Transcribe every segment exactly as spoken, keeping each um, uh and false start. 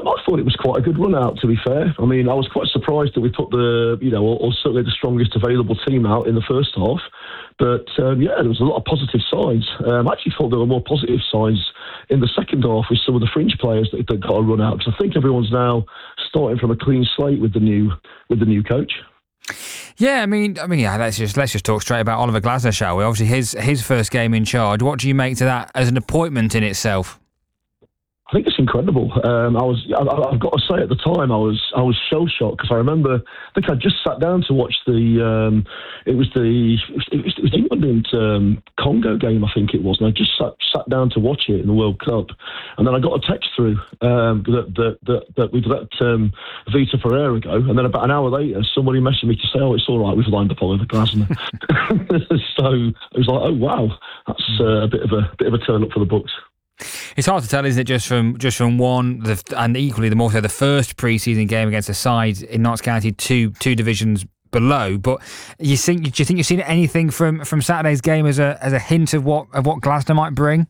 Um, I thought it was quite a good run out, to be fair. I mean, I was quite surprised that we put the, you know, or, or certainly the strongest available team out in the first half. But, um, yeah, there was a lot of positive signs. Um, I actually thought there were more positive signs in the second half with some of the fringe players that, that got a run out, because I think everyone's now starting from a clean slate with the new with the new coach. Yeah, I mean, I mean, yeah. Let's just let's just talk straight about Oliver Glasner, shall we? Obviously, his his first game in charge. What do you make to that as an appointment in itself? I think it's incredible. Um, I was, I, I've got to say, at the time, I was, I was shell shocked because I remember, I think I just sat down to watch the, um, it was the, it was, it was the England and um, Congo game, I think it was, and I just sat, sat down to watch it in the World Cup, and then I got a text through um, that, that that that we'd let um, Vitor Pereira go, and then about an hour later, somebody messaged me to say, "Oh, it's all right, we've lined up Oliver Glasner." So it was like, "Oh wow, that's uh, a bit of a bit of a turn up for the books." It's hard to tell, isn't it, just from just from one, the, and equally the more so the first pre-season game against a side in Notts County, two two divisions below. But you think, do you think you've seen anything from, from Saturday's game as a as a hint of what of what Glasner might bring?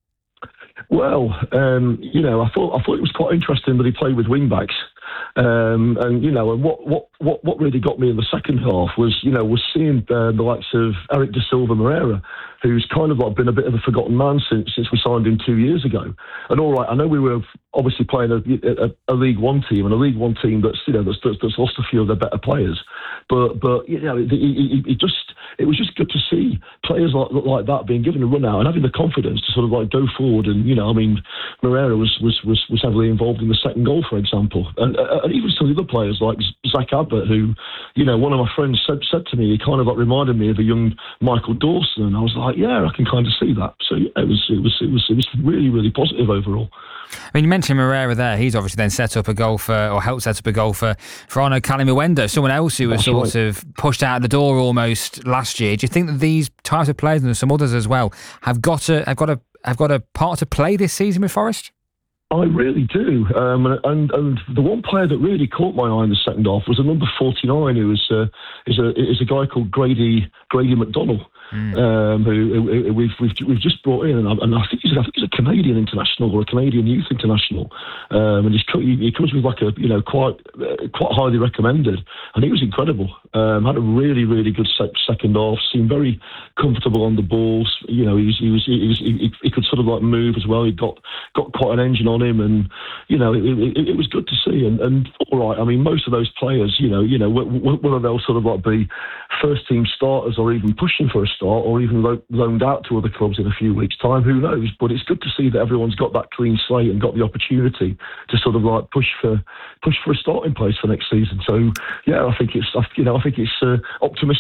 Well, um, you know, I thought I thought it was quite interesting that he played with wing backs. Um, and you know, and what, what, what, what really got me in the second half was, you know, was seeing uh, the likes of Eric Da Silva Moreira, who's kind of like been a bit of a forgotten man since since we signed him two years ago. And all right, I know we were obviously playing a, a, a League One team, and a League One team that's, you know, that's, that's, that's lost a few of their better players. But but you know, it, it, it just it was just good to see players like like that being given a run out and having the confidence to sort of like go forward. And you know, I mean, Moreira was was was, was heavily involved in the second goal, for example, and, uh, and even some of the other players like Zach Abbott, who, you know, one of my friends said said to me, he kind of like reminded me of a young Michael Dawson, and I was like, yeah, I can kind of see that. So yeah, it was it was it was it was really really positive overall. I mean, you mentioned Moreira there. He's obviously then set up a goal for, or helped set up a goal for, for Arno Kalimuendo, someone else who was That's sort right. of pushed out the door almost last year. Do you think that these types of players, and there's some others as well, have got to have got a have got a part to play this season with Forest? I really do, um, and and the one player that really caught my eye in the second half was a number forty-nine, who is uh, is a is a guy called Grady Grady McDonnell. Mm. Um, who, who we've we've we've just brought in, and I, and I think he's I think he's a Canadian international or a Canadian youth international, um, and he's, he comes with like a you know quite uh, quite highly recommended, and he was incredible. Um, had a really really good sec- second half. Seemed very comfortable on the balls. You know, he was he was he, was, he, he could sort of like move as well. He got got quite an engine on him, and you know it, it, it was good to see. And, and all right, I mean most of those players, you know, you know whether they'll sort of like be first team starters or even pushing for a start, or even lo- loaned out to other clubs in a few weeks' time, who knows? But it's good to see that everyone's got that clean slate and got the opportunity to sort of like push for push for a starting place for next season. So yeah, I think it's you know I think it's uh, optimistic.